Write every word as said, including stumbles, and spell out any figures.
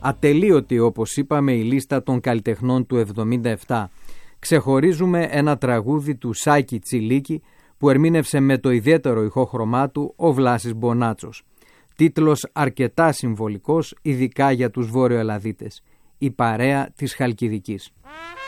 Ατελείωτη, όπως είπαμε, η λίστα των καλλιτεχνών του εβδομήντα επτά. Ξεχωρίζουμε ένα τραγούδι του Σάκη Τσιλίκη που ερμήνευσε με το ιδιαίτερο ηχόχρωμά του ο Βλάσης Μπονάτσος. Τίτλος αρκετά συμβολικός, ειδικά για τους Βόρειο Ελλαδίτες. Η παρέα της Χαλκιδικής.